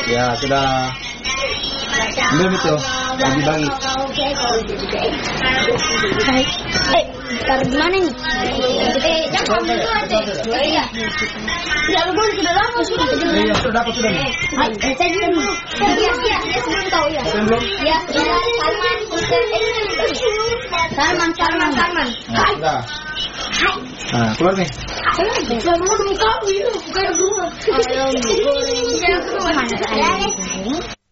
Ya, sudah. Belum itu. Bagi-bagi. Taruh di mana nih? Jangan dulu aja. Iya. Ya belum sudah lama sudah. Iya, sudah dapat sudah nih. Saya dulu. Iya, dia sebelum tahu ya. Belum? Ya, Salman. Nah, sudah. Nah, keluar nih. Belum tahu itu, bukan dulu. Kalau goreng,